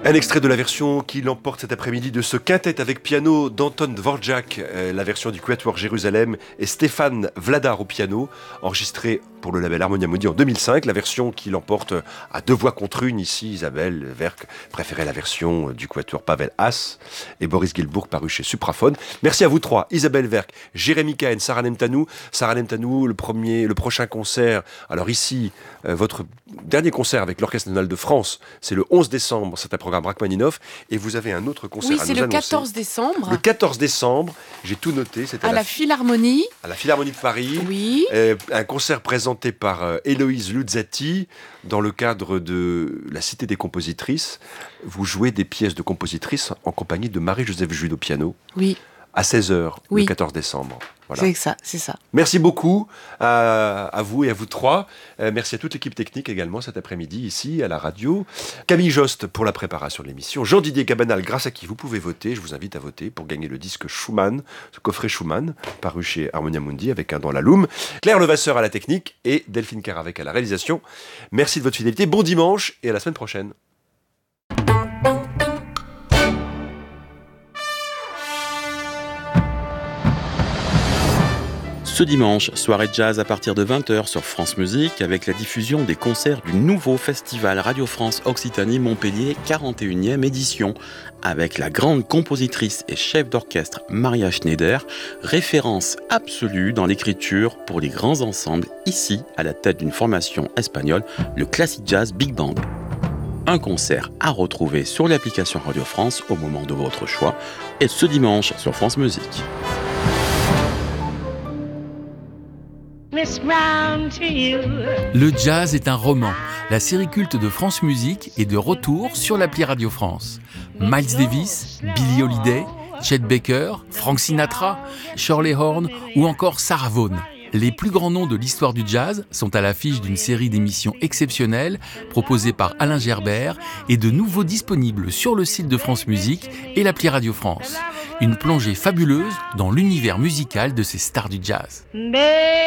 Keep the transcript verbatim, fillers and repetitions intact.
Un extrait de la version qui l'emporte cet après-midi de ce quintet avec piano d'Anton Dvorak, euh, la version du Quatuor Jérusalem et Stéphane Vladar au piano, enregistré pour le label Harmonia Mundi en deux mille cinq. La version qui l'emporte à deux voix contre une ici. Isabelle Verck préférait la version du Quatuor Pavel Haas et Boris Gilbourg paru chez Supraphone. Merci à vous trois, Isabelle Verck, Jérémy Cahen, Sarah Nemtanou. Sarah Nemtanou, le premier, le prochain concert. Alors ici, euh, votre dernier concert avec l'Orchestre National de France, c'est le onze décembre. C'est un programme Rachmaninoff, et vous avez un autre concert oui, à nous annoncer. Oui, c'est le quatorze décembre. Le quatorze décembre, j'ai tout noté. C'est à, à la, la Philharmonie. À la Philharmonie de Paris. Oui. Euh, un concert présenté par euh, Héloïse Luzzati dans le cadre de la Cité des compositrices. Vous jouez des pièces de compositrices en compagnie de Marie-Joseph Jude au piano. Oui. À seize heures, oui. le quatorze décembre. Voilà. C'est ça, c'est ça. Merci beaucoup à, à vous et à vous trois. Euh, merci à toute l'équipe technique également cet après-midi ici à la radio. Camille Jost pour la préparation de l'émission. Jean-Didier Cabanal, grâce à qui vous pouvez voter. Je vous invite à voter pour gagner le disque Schumann, ce coffret Schumann, paru chez Harmonia Mundi avec un dans la Loom. Claire Levasseur à la technique et Delphine Caravec à la réalisation. Merci de votre fidélité. Bon dimanche et à la semaine prochaine. Ce dimanche, soirée jazz à partir de vingt heures sur France Musique avec la diffusion des concerts du nouveau festival Radio France Occitanie Montpellier quarante et unième édition avec la grande compositrice et chef d'orchestre Maria Schneider, référence absolue dans l'écriture pour les grands ensembles ici à la tête d'une formation espagnole, le Classic Jazz Big Band. Un concert à retrouver sur l'application Radio France au moment de votre choix et ce dimanche sur France Musique. Le jazz est un roman. La série culte de France Musique est de retour sur l'appli Radio France. Miles Davis, Billie Holiday, Chet Baker, Frank Sinatra, Shirley Horn ou encore Sarah Vaughan. Les plus grands noms de l'histoire du jazz sont à l'affiche d'une série d'émissions exceptionnelles proposées par Alain Gerbert et de nouveaux disponibles sur le site de France Musique et l'appli Radio France. Une plongée fabuleuse dans l'univers musical de ces stars du jazz.